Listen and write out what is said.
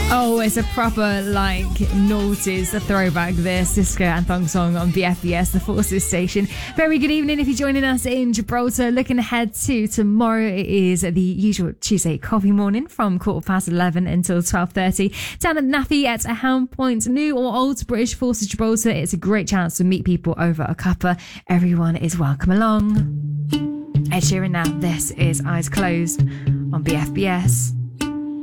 Oh, it's a proper, like, noughties, a throwback, this disco anthem song on BFBS, the Forces station. Very good evening if you're joining us in Gibraltar. Looking ahead to tomorrow, it is the usual Tuesday coffee morning from 11:15 until 12:30. Down at Naffy at Helm Point, new or old British Forces Gibraltar. It's a great chance to meet people over a cuppa. Everyone is welcome along. Ed Sheeran now, this is Eyes Closed on BFBS.